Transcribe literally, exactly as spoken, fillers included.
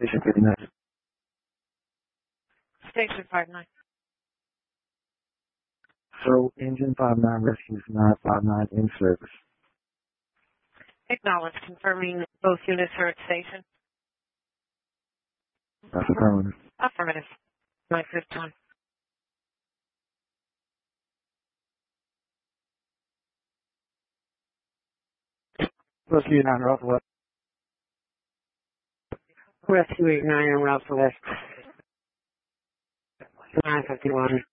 Station fifty-nine. Station five nine. So, engine five nine rescues nine five nine in service. Acknowledge. Confirming both units are at station. That's affirmative. Affirmative. My fifth time. Rescue nine Route West. Rescue eight nine on route to west. nine fifty-one.